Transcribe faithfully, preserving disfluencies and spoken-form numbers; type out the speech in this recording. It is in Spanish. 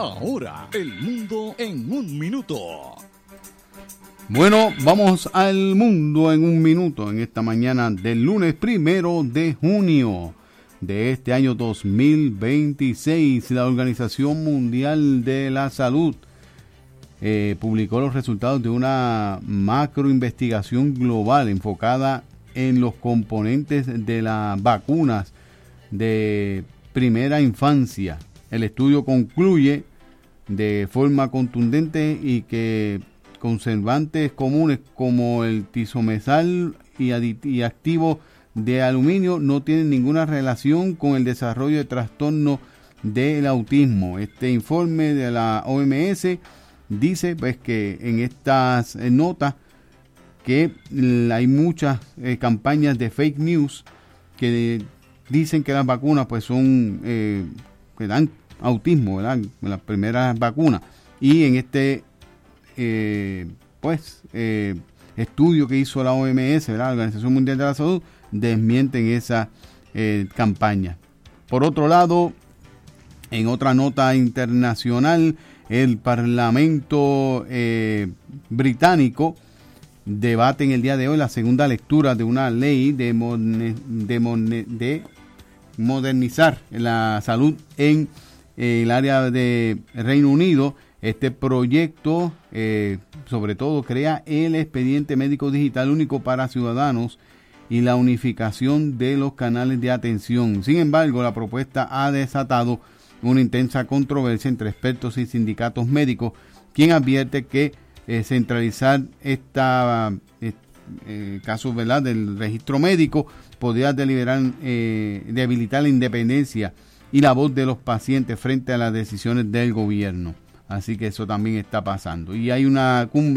Ahora, el mundo en un minuto. Bueno, vamos al mundo en un minuto en esta mañana del lunes primero de junio de este año dos mil veintiséis. La Organización Mundial de la Salud eh, publicó los resultados de una macroinvestigación global enfocada en los componentes de las vacunas de primera infancia. El estudio concluye de forma contundente y que conservantes comunes como el tisomesal y, y activo de aluminio no tienen ninguna relación con el desarrollo de trastorno del autismo. Este informe de la O M S dice pues que en estas eh, notas que hay muchas eh, campañas de fake news que dicen que las vacunas pues son eh, que dan autismo, ¿verdad? Las primeras vacunas, y en este eh, pues eh, estudio que hizo la O M S, ¿verdad? La Organización Mundial de la Salud, desmienten esa eh, campaña. Por otro lado, en otra nota internacional, el Parlamento eh, británico debate en el día de hoy la segunda lectura de una ley de, modne, de, modne, de modernizar la salud en eh, el área de Reino Unido. Este proyecto, eh, sobre todo, crea el expediente médico digital único para ciudadanos y la unificación de los canales de atención. Sin embargo, la propuesta ha desatado una intensa controversia entre expertos y sindicatos médicos, quien advierte que Eh, centralizar esta eh, eh, casos, ¿verdad?, del registro médico podría deliberar, eh, debilitar la independencia y la voz de los pacientes frente a las decisiones del gobierno. Así que eso también está pasando. Y hay una cumbre